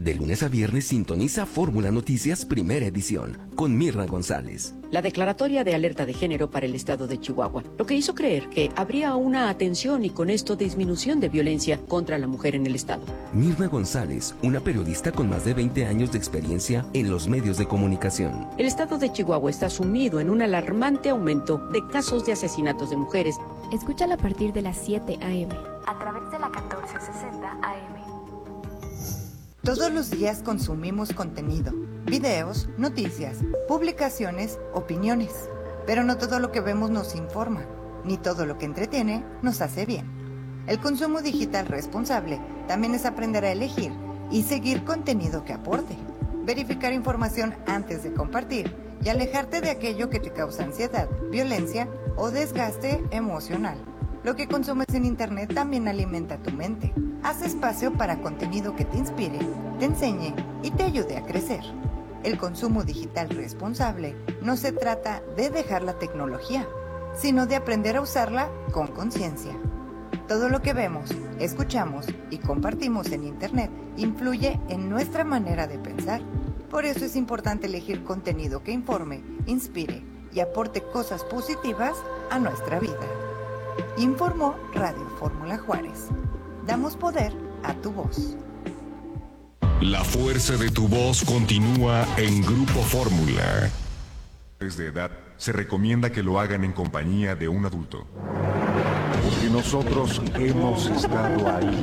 De lunes a viernes sintoniza Fórmula Noticias Primera Edición con Mirna González. La declaratoria de alerta de género para el estado de Chihuahua, lo que hizo creer que habría una atención y con esto disminución de violencia contra la mujer en el estado. Mirna González, una periodista con más de 20 años de experiencia en los medios de comunicación. El estado de Chihuahua está sumido en un alarmante aumento de casos de asesinatos de mujeres. Escúchala a partir de las 7 a.m. a través de la 1460 AM. Todos los días consumimos contenido, videos, noticias, publicaciones, opiniones. Pero no todo lo que vemos nos informa, ni todo lo que entretiene nos hace bien. El consumo digital responsable también es aprender a elegir y seguir contenido que aporte, verificar información antes de compartir y alejarte de aquello que te causa ansiedad, violencia o desgaste emocional. Lo que consumes en internet también alimenta tu mente. Haz espacio para contenido que te inspire, te enseñe y te ayude a crecer. El consumo digital responsable no se trata de dejar la tecnología, sino de aprender a usarla con conciencia. Todo lo que vemos, escuchamos y compartimos en internet influye en nuestra manera de pensar. Por eso es importante elegir contenido que informe, inspire y aporte cosas positivas a nuestra vida. Informó Radio Fórmula Juárez. Damos poder a tu voz. La fuerza de tu voz continúa en Grupo Fórmula. Desde edad, se recomienda que lo hagan en compañía de un adulto. Porque nosotros hemos estado ahí.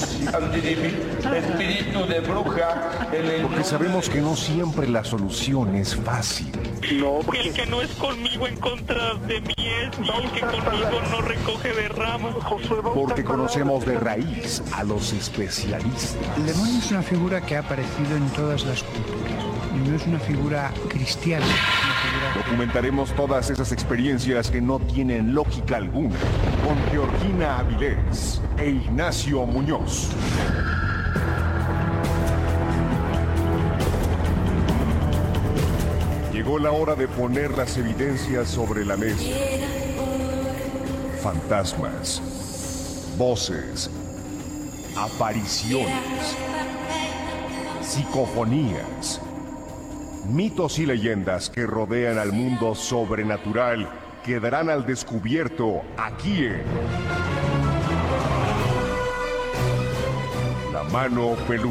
Espíritu de bruja. Porque sabemos que no siempre la solución es fácil. No, porque el que no es conmigo en contra de mí es, y el que conmigo no recoge de ramas. Porque conocemos de raíz a los especialistas. El demonio es una figura que ha aparecido en todas las culturas. Y no es una figura cristiana. Documentaremos todas esas experiencias que no tienen lógica alguna con Georgina Avilés e Ignacio Muñoz. Llegó la hora de poner las evidencias sobre la mesa. Fantasmas, voces, apariciones, psicofonías, mitos y leyendas que rodean al mundo sobrenatural quedarán al descubierto aquí en La Mano Peluda.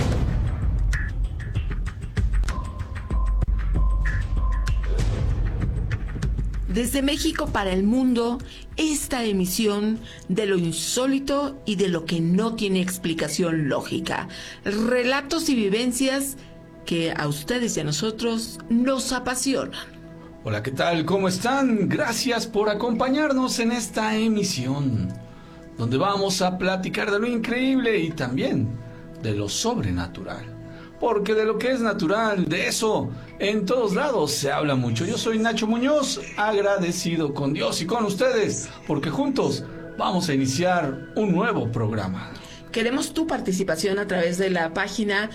Desde México para el mundo, esta emisión de lo insólito y de lo que no tiene explicación lógica. Relatos y vivencias que a ustedes y a nosotros nos apasionan. Hola, ¿qué tal? ¿Cómo están? Gracias por acompañarnos en esta emisión, donde vamos a platicar de lo increíble y también de lo sobrenatural. Porque de lo que es natural, de eso en todos lados se habla mucho. Yo soy Nacho Muñoz, agradecido con Dios y con ustedes, porque juntos vamos a iniciar un nuevo programa. Queremos tu participación a través de la página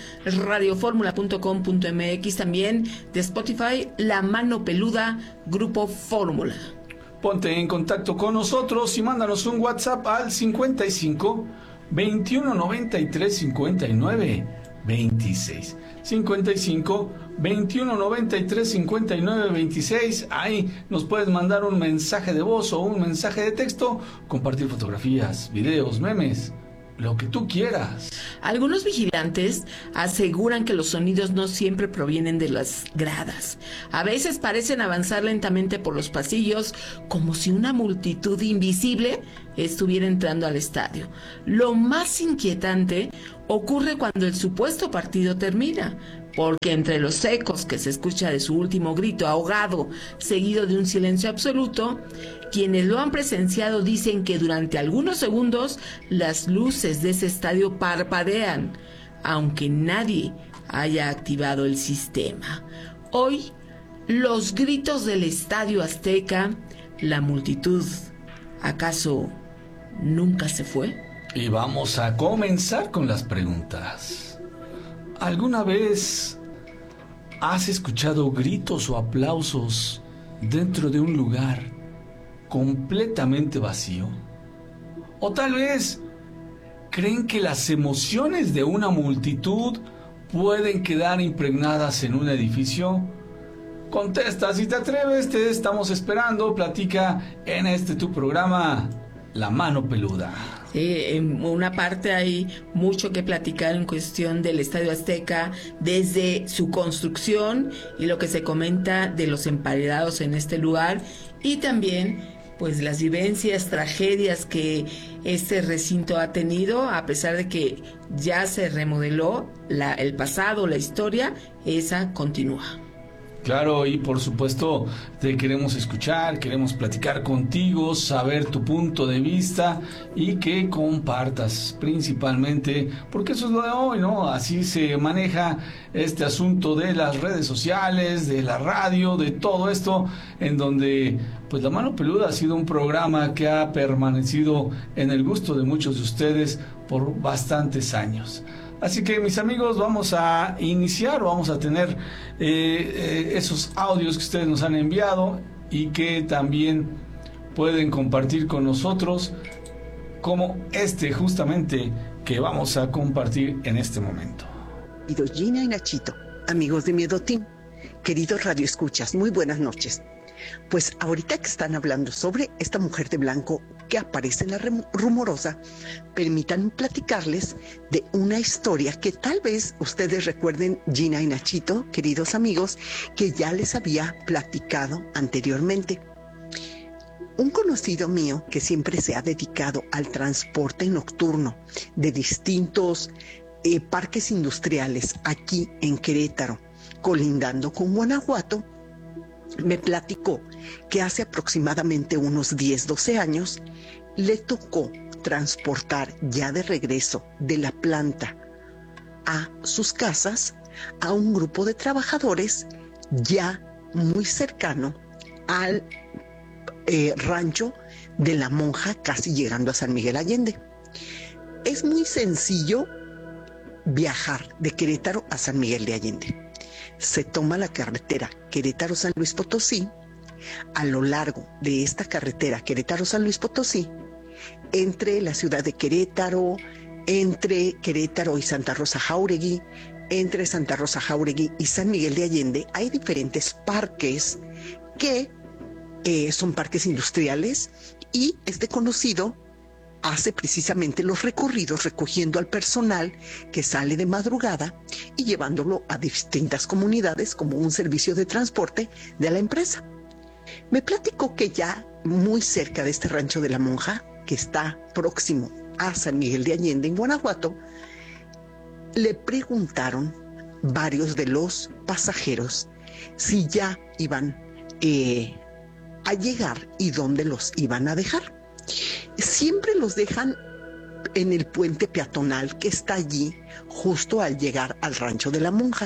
radioformula.com.mx, también de Spotify, La Mano Peluda, Grupo Fórmula. Ponte en contacto con nosotros y mándanos un WhatsApp al 55 21 93 59 26. 55 21 93 59 26. Ahí nos puedes mandar un mensaje de voz o un mensaje de texto, compartir fotografías, videos, memes, lo que tú quieras. Algunos vigilantes aseguran que los sonidos no siempre provienen de las gradas. A veces parecen avanzar lentamente por los pasillos como si una multitud invisible estuviera entrando al estadio. Lo más inquietante ocurre cuando el supuesto partido termina, porque entre los ecos que se escucha de su último grito ahogado, seguido de un silencio absoluto, quienes lo han presenciado dicen que durante algunos segundos las luces de ese estadio parpadean, aunque nadie haya activado el sistema. Hoy, los gritos del Estadio Azteca, la multitud, ¿acaso nunca se fue? Y vamos a comenzar con las preguntas. ¿Alguna vez has escuchado gritos o aplausos dentro de un lugar completamente vacío? ¿O tal vez creen que las emociones de una multitud pueden quedar impregnadas en un edificio? Contesta, si te atreves, te estamos esperando. Platica en este tu programa, La Mano Peluda. Sí, en una parte hay mucho que platicar en cuestión del Estadio Azteca, desde su construcción y lo que se comenta de los emparedados en este lugar, y también pues las vivencias, tragedias que este recinto ha tenido, a pesar de que ya se remodeló el pasado, la historia, esa continúa. Claro, y por supuesto te queremos escuchar, queremos platicar contigo, saber tu punto de vista y que compartas principalmente, porque eso es lo de hoy, ¿no? Así se maneja este asunto de las redes sociales, de la radio, de todo esto, en donde pues La Mano Peluda ha sido un programa que ha permanecido en el gusto de muchos de ustedes por bastantes años. Así que, mis amigos, vamos a iniciar, vamos a tener esos audios que ustedes nos han enviado y que también pueden compartir con nosotros, como este justamente que vamos a compartir en este momento. Queridos Gina y Nachito, amigos de Miedo Team, queridos radioescuchas, muy buenas noches. Pues ahorita que están hablando sobre esta mujer de blanco que aparece en la rumorosa, permítanme platicarles de una historia que tal vez ustedes recuerden, Gina y Nachito, queridos amigos, que ya les había platicado anteriormente. Un conocido mío que siempre se ha dedicado al transporte nocturno de distintos parques industriales aquí en Querétaro, colindando con Guanajuato, me platicó que hace aproximadamente unos 10-12 años le tocó transportar ya de regreso de la planta a sus casas a un grupo de trabajadores ya muy cercano al rancho de La Monja, casi llegando a San Miguel Allende. Es muy sencillo viajar de Querétaro a San Miguel de Allende. Se toma la carretera Querétaro-San Luis Potosí. A lo largo de esta carretera Querétaro-San Luis Potosí, entre la ciudad de Querétaro, entre Querétaro y Santa Rosa Jáuregui, entre Santa Rosa Jáuregui y San Miguel de Allende, hay diferentes parques que son parques industriales, y este conocido hace precisamente los recorridos recogiendo al personal que sale de madrugada y llevándolo a distintas comunidades como un servicio de transporte de la empresa. Me platicó que ya muy cerca de este rancho de La Monja, que está próximo a San Miguel de Allende en Guanajuato, le preguntaron varios de los pasajeros si ya iban a llegar y dónde los iban a dejar. Siempre los dejan en el puente peatonal que está allí justo al llegar al rancho de La Monja.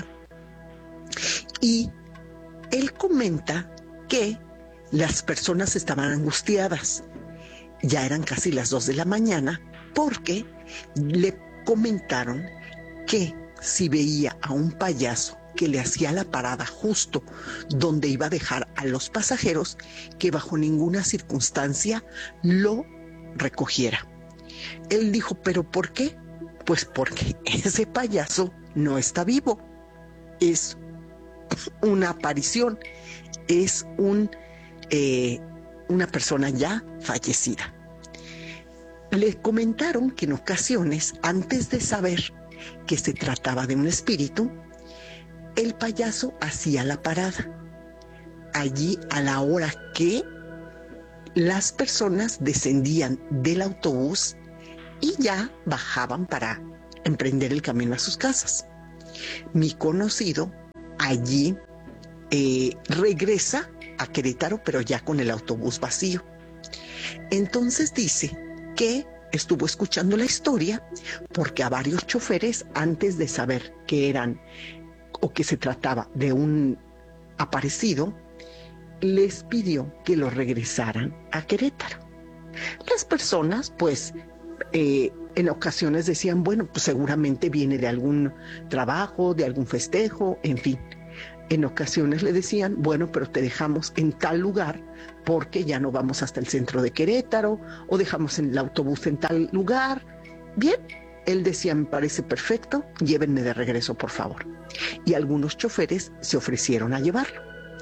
Y él comenta que las personas estaban angustiadas. Ya eran casi las 2 de la mañana porque le comentaron que si veía a un payaso que le hacía la parada justo donde iba a dejar a los pasajeros, que bajo ninguna circunstancia lo recogiera. Él dijo, ¿pero por qué? Pues porque ese payaso no está vivo, es una aparición, es una persona ya fallecida. Le comentaron que en ocasiones, antes de saber que se trataba de un espíritu, el payaso hacía la parada allí a la hora que las personas descendían del autobús y ya bajaban para emprender el camino a sus casas. Mi conocido allí regresa a Querétaro, pero ya con el autobús vacío. Entonces dice que estuvo escuchando la historia porque a varios choferes, antes de saber que eran o que se trataba de un aparecido, les pidió que lo regresaran a Querétaro. Las personas, pues, en ocasiones decían, bueno, pues seguramente viene de algún trabajo, de algún festejo, en fin. En ocasiones le decían, bueno, pero te dejamos en tal lugar porque ya no vamos hasta el centro de Querétaro, o dejamos en el autobús en tal lugar. Bien, él decía, me parece perfecto, llévenme de regreso, por favor. Y algunos choferes se ofrecieron a llevarlo.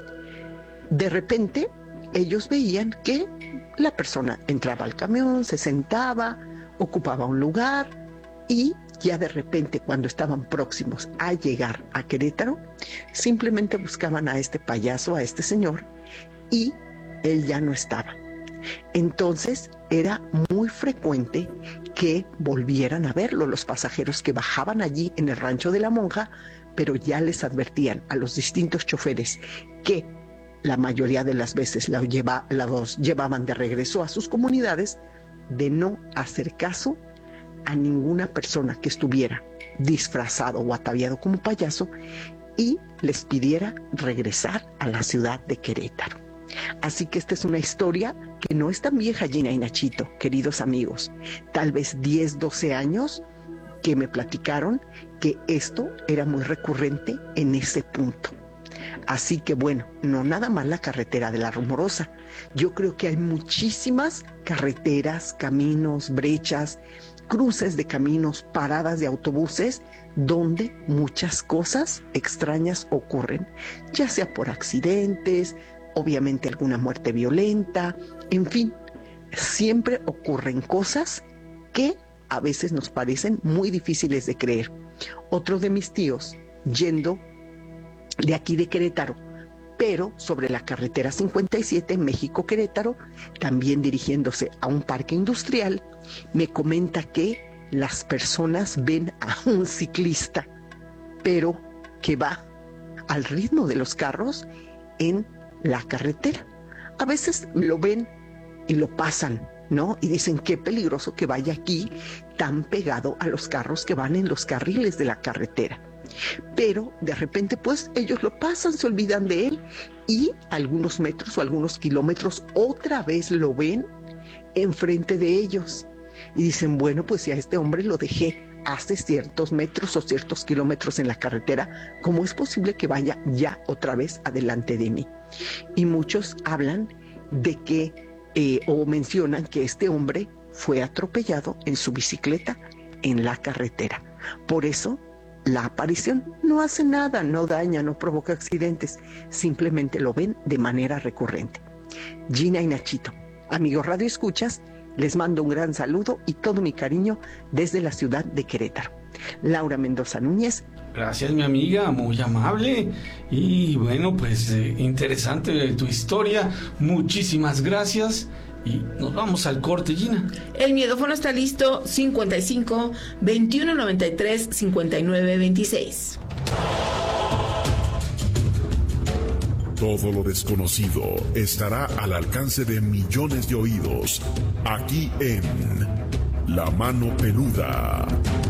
De repente, ellos veían que la persona entraba al camión, se sentaba, ocupaba un lugar y ya de repente, cuando estaban próximos a llegar a Querétaro, simplemente buscaban a este payaso, a este señor, y él ya no estaba. Entonces era muy frecuente que volvieran a verlo los pasajeros que bajaban allí en el Rancho de la Monja, pero ya les advertían a los distintos choferes que la mayoría de las veces los llevaban de regreso a sus comunidades, de no hacer caso a ninguna persona que estuviera disfrazado o ataviado como payaso y les pidiera regresar a la ciudad de Querétaro. Así que esta es una historia que no es tan vieja, Gina y Nachito, queridos amigos. Tal vez 10, 12 años que me platicaron que esto era muy recurrente en ese punto. Así que bueno, no nada más la carretera de la Rumorosa. Yo creo que hay muchísimas carreteras, caminos, brechas, cruces de caminos, paradas de autobuses, donde muchas cosas extrañas ocurren, ya sea por accidentes, obviamente alguna muerte violenta, en fin, siempre ocurren cosas que a veces nos parecen muy difíciles de creer. Otro de mis tíos, yendo de aquí de Querétaro, pero sobre la carretera 57, México-Querétaro, también dirigiéndose a un parque industrial, me comenta que las personas ven a un ciclista, pero que va al ritmo de los carros en la carretera. A veces lo ven y lo pasan, ¿no? Y dicen, qué peligroso que vaya aquí tan pegado a los carros que van en los carriles de la carretera. Pero de repente pues ellos lo pasan, se olvidan de él y algunos metros o algunos kilómetros otra vez lo ven enfrente de ellos y dicen, bueno, pues si a este hombre lo dejé hace ciertos metros o ciertos kilómetros en la carretera, ¿cómo es posible que vaya ya otra vez adelante de mí? Y muchos hablan de que o mencionan que este hombre fue atropellado en su bicicleta en la carretera. Por eso la aparición no hace nada, no daña, no provoca accidentes, simplemente lo ven de manera recurrente. Gina y Nachito, amigos Radio Escuchas, les mando un gran saludo y todo mi cariño desde la ciudad de Querétaro. Laura Mendoza Núñez. Gracias, mi amiga, muy amable. Y bueno, pues interesante tu historia. Muchísimas gracias. Y nos vamos al corte, Gina. El miedófono está listo, 55 21 93 59 26. Todo lo desconocido estará al alcance de millones de oídos, aquí en La Mano Peluda.